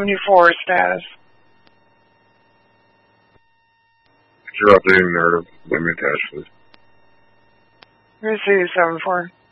74 status. You're updating narrative. Let me attach this. Receive 74.